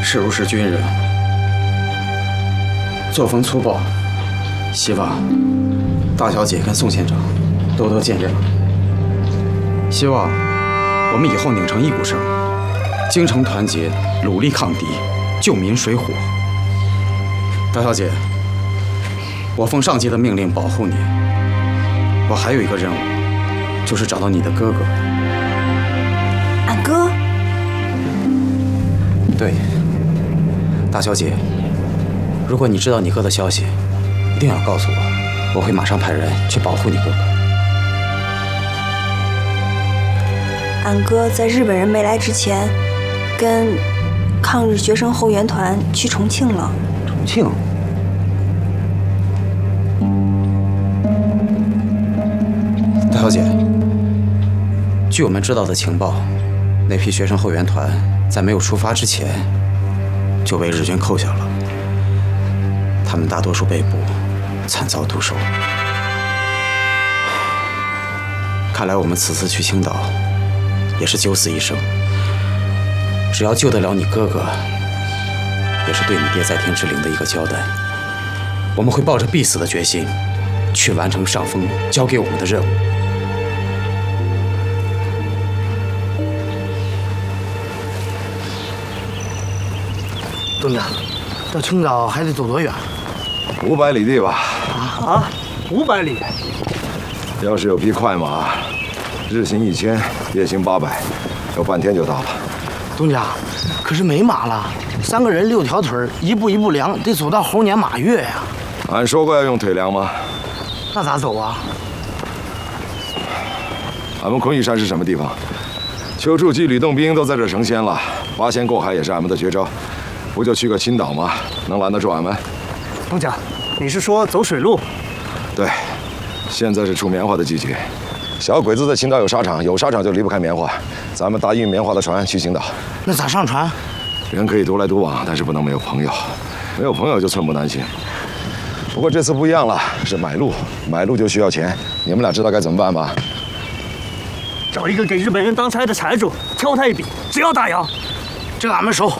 是如是军人，作风粗暴，希望大小姐跟宋县长多多见谅。希望我们以后拧成一股绳，精诚团结，努力抗敌，救民水火。大小姐，我奉上级的命令保护你。我还有一个任务，就是找到你的哥哥。 俺哥？ 对，大小姐，如果你知道你哥的消息，一定要告诉我，我会马上派人去保护你哥哥。 俺哥在日本人没来之前，跟抗日学生后援团去重庆了。 重庆？大小姐，据我们知道的情报，那批学生后援团在没有出发之前就被日军扣下了，他们大多数被捕，惨遭毒手。看来我们此次去青岛也是九死一生。只要救得了你哥哥，也是对你爹在天之灵的一个交代。我们会抱着必死的决心，去完成上峰交给我们的任务。 东家，到青岛还得走多远 ？500里地吧。 500里。 要是有匹快马，日行1000，夜行800，要半天就到了。 东家，可是没马了，3个人6条腿，一步一步量，得走到猴年马月呀。 俺说过要用腿量吗？ 那咋走啊？ 俺们昆玉山是什么地方？丘处机、吕洞宾都在这成仙了，八仙过海也是俺们的绝招。不就去个青岛吗？能拦得住俺们？ 东家，你是说走水路？ 对，现在是出棉花的季节。小鬼子在青岛有沙场，有沙场就离不开棉花。咱们搭运棉花的船去青岛。 那咋上船？ 人可以独来独往，但是不能没有朋友。没有朋友就寸步难行。不过这次不一样了，是买路，买路就需要钱。你们俩知道该怎么办吧？ 找一个给日本人当差的财主，挑他一笔，只要大洋。 这俺们熟。